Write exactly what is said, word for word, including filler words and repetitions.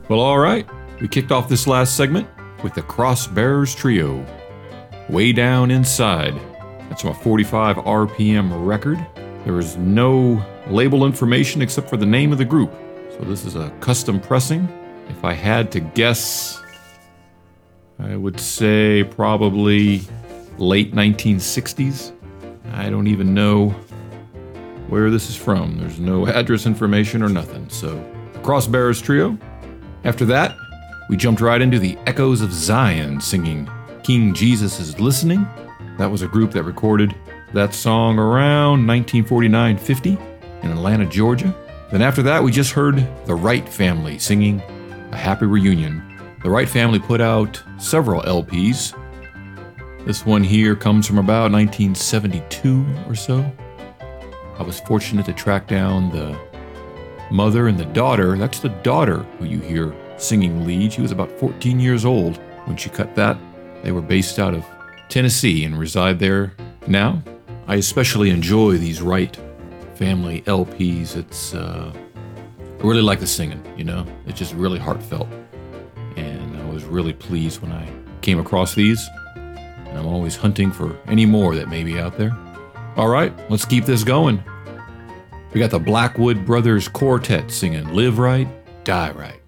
Well, all right. We kicked off this last segment with the Crossbearers Trio, Way Down Inside. That's from a forty-five R P M record. There is no label information except for the name of the group. So this is a custom pressing. If I had to guess, I would say probably late nineteen sixties. I don't even know where this is from. There's no address information or nothing. So, Crossbearers Trio. After that, we jumped right into the Echoes of Zion singing King Jesus is Listening. That was a group that recorded that song around nineteen forty-nine fifty in Atlanta, Georgia. Then after that, we just heard the Wright Family singing A Happy Reunion. The Wright Family put out several L Ps. This one here comes from about nineteen seventy-two or so. I was fortunate to track down the mother and the daughter. That's the daughter who you hear singing lead. She was about fourteen years old when she cut that. They were based out of Tennessee and reside there now. I especially enjoy these Wright Family L Ps. It's, uh, I really like the singing, you know? It's just really heartfelt. And I was really pleased when I came across these. And I'm always hunting for any more that may be out there. All right, let's keep this going. We got the Blackwood Brothers Quartet singing Live Right, Die Right.